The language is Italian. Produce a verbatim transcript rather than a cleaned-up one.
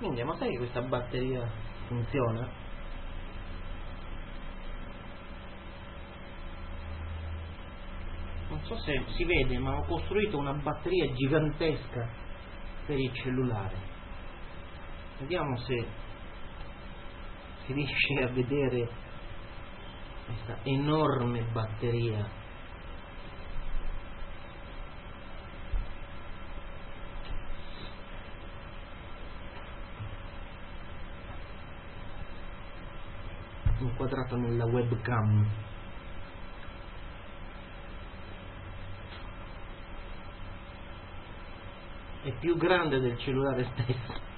Minchia, ma sai che questa batteria funziona? Non so se si vede, ma ho costruito una batteria gigantesca per il cellulare. Vediamo se si riesce a vedere questa enorme batteria. Inquadrato nella webcam. È più grande del cellulare stesso.